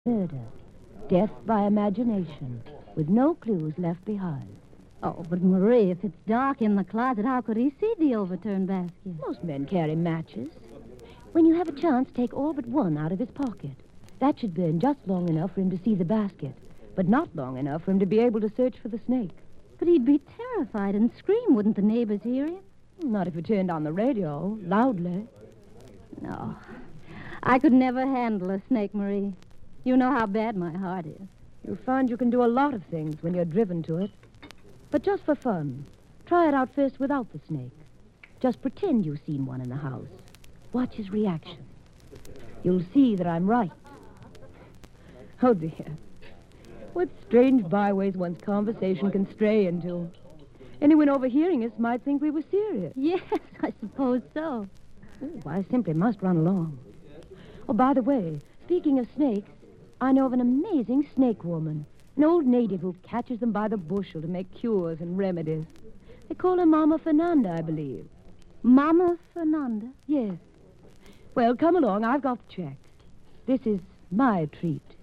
Murder. Death by imagination, with no clues left behind. Oh, but Marie, if it's dark in the closet, how could he see the overturned basket? Most men carry matches. When you have a chance, take all but one out of his pocket. That should burn just long enough for him to see the basket, but not long enough for him to be able to search for the snake. But he'd be terrified and scream. Wouldn't the neighbors hear him? Not if you turned on the radio, loudly. No. I could never handle a snake, Marie. You know how bad my heart is. You'll find you can do a lot of things when you're driven to it. But just for fun, try it out first without the snake. Just pretend you've seen one in the house. Watch his reaction. You'll see that I'm right. Oh, dear. What strange byways one's conversation can stray into. Anyone overhearing us might think we were serious. Yes, I suppose so. Oh, I simply must run along. Oh, by the way, speaking of snakes, I know of an amazing snake woman. An old native who catches them by the bushel to make cures and remedies. They call her Mama Fernanda, I believe. Mama Fernanda? Yes. Well, come along. I've got the checks. This is my treat.